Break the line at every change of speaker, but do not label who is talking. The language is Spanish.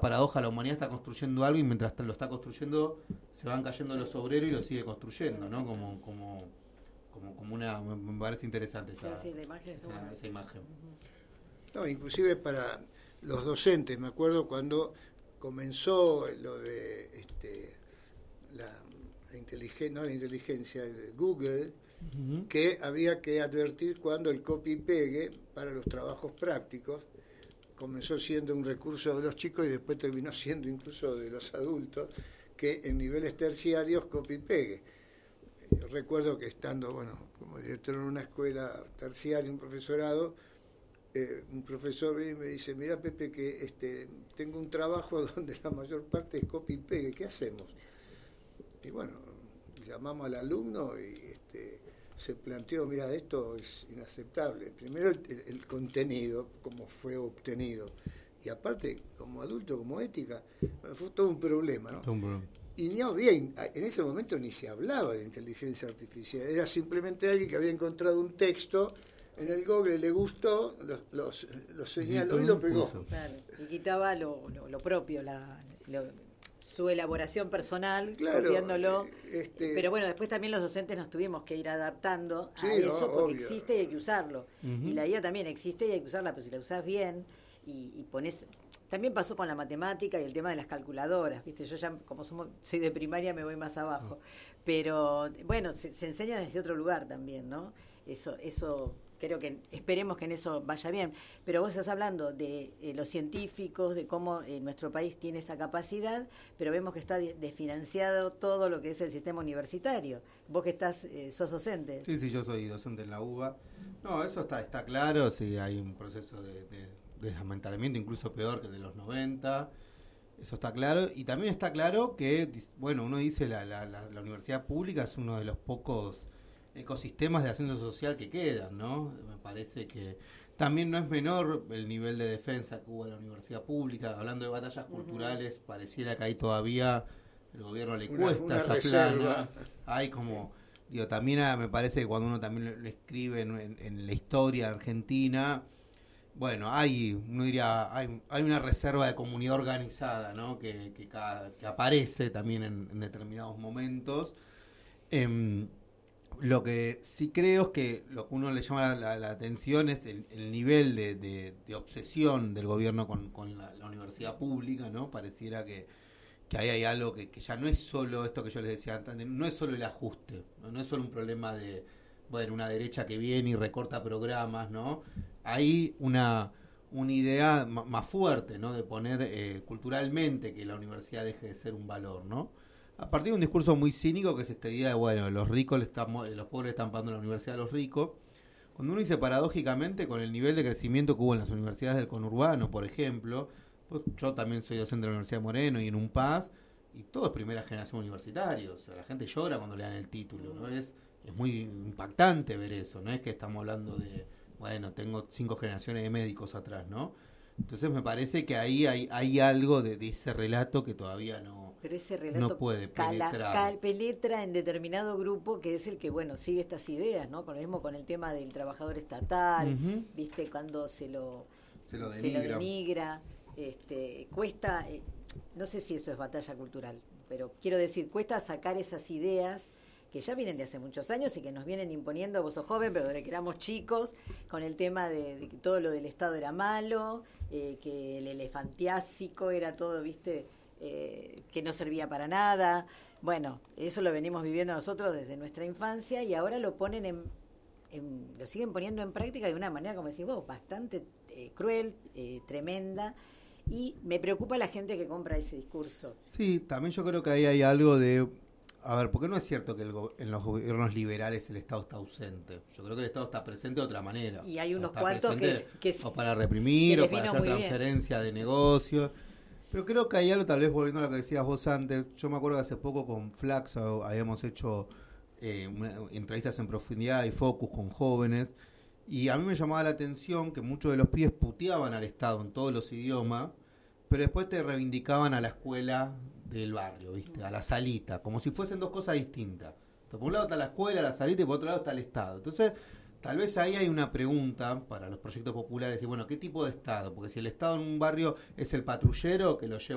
paradoja, la humanidad está construyendo algo y mientras lo está construyendo se van cayendo los obreros y lo sigue construyendo, ¿no? Como una, me parece interesante
la imagen
esa imagen.
No, inclusive para los docentes, me acuerdo cuando comenzó lo de la inteligencia de Google, que había que advertir cuando el copy-pegue para los trabajos prácticos comenzó siendo un recurso de los chicos y después terminó siendo incluso de los adultos, que en niveles terciarios copy-pegue. Recuerdo que estando, como director en una escuela terciaria, un profesorado, un profesor viene y me dice, mira Pepe, que tengo un trabajo donde la mayor parte es copy-pegue, ¿qué hacemos? Y llamamos al alumno y se planteó, mira, esto es inaceptable. Primero el contenido, cómo fue obtenido, y aparte, como adulto, como ética, fue todo un problema, ¿no?
Todo un problema.
Y ni había, en ese momento ni se hablaba de inteligencia artificial, era simplemente alguien que había encontrado un texto en el Google, le gustó, lo señaló y lo pegó.
Claro, y quitaba lo propio, su elaboración personal,
claro,
copiándolo. Pero después también los docentes nos tuvimos que ir adaptando a eso, porque
obvio.
Existe y hay que usarlo. Y la IA también existe y hay que usarla, pero si la usás bien y pones... También pasó con la matemática y el tema de las calculadoras, ¿viste? Yo ya, como soy de primaria, me voy más abajo. Pero, se enseña desde otro lugar también, ¿no? Eso creo que, esperemos que en eso vaya bien. Pero vos estás hablando de los científicos, de cómo nuestro país tiene esa capacidad, pero vemos que está desfinanciado todo lo que es el sistema universitario. Vos que sos docente.
Sí, yo soy docente en la UBA. No, eso está claro, sí, hay un proceso de desmantelamiento incluso peor que el de los 90, eso está claro, y también está claro que, uno dice la universidad pública es uno de los pocos ecosistemas de ascenso social que quedan, ¿no? Me parece que también no es menor el nivel de defensa que hubo en la universidad pública, hablando de batallas culturales, pareciera que ahí todavía el gobierno le cuesta
una
esa
reserva.
plana, hay como... también me parece que cuando uno también lo escribe en la historia argentina, hay una reserva de comunidad organizada, ¿no? que aparece también en determinados momentos. Lo que sí creo es que lo que uno le llama la atención es el nivel de obsesión del gobierno con la universidad pública, ¿no? Pareciera que ahí hay algo que ya no es solo esto que yo les decía antes, no es solo el ajuste, no es solo un problema de una derecha que viene y recorta programas, ¿no? Hay una idea más fuerte, ¿no? De poner culturalmente que la universidad deje de ser un valor, ¿no? A partir de un discurso muy cínico que es esta idea de los ricos los pobres están pagando la universidad a los ricos. Cuando uno dice paradójicamente con el nivel de crecimiento que hubo en las universidades del conurbano, por ejemplo, yo también soy docente de la Universidad de Moreno y en UNPAS, y todo es primera generación universitaria, o sea, la gente llora cuando le dan el título, ¿no? Es muy impactante ver eso, no es que estamos hablando de, tengo 5 generaciones de médicos atrás, ¿no? Entonces me parece que ahí hay algo de ese relato que todavía no,
pero ese relato
no puede penetrar.
Penetra en determinado grupo que es el que, sigue estas ideas, ¿no? Con lo mismo con el tema del trabajador estatal, ¿viste? Cuando se lo denigra. Cuesta, no sé si eso es batalla cultural, pero quiero decir, cuesta sacar esas ideas que ya vienen de hace muchos años y que nos vienen imponiendo, vos sos joven, pero desde que éramos chicos, con el tema de que todo lo del Estado era malo, que el elefantiásico era todo, ¿viste? Que no servía para nada. Eso lo venimos viviendo nosotros desde nuestra infancia y ahora lo ponen lo siguen poniendo en práctica de una manera, como decís vos, bastante cruel, tremenda. Y me preocupa la gente que compra ese discurso.
Sí, también yo creo que ahí hay algo de... A ver, porque no es cierto que en los gobiernos liberales el Estado está ausente. Yo creo que el Estado está presente de otra manera.
Y hay unos cuantos que
o para reprimir, o para hacer transferencia de negocios. Pero creo que hay algo, tal vez volviendo a lo que decías vos antes, yo me acuerdo que hace poco con Flaxo habíamos hecho entrevistas en profundidad y focus con jóvenes, y a mí me llamaba la atención que muchos de los pibes puteaban al Estado en todos los idiomas, pero después te reivindicaban a la escuela del barrio, ¿viste? A la salita, como si fuesen dos cosas distintas. Por un lado está la escuela, la salita, y por otro lado está el Estado. Entonces, tal vez ahí hay una pregunta para los proyectos populares, y ¿qué tipo de Estado? Porque si el Estado en un barrio es el patrullero que lo lleva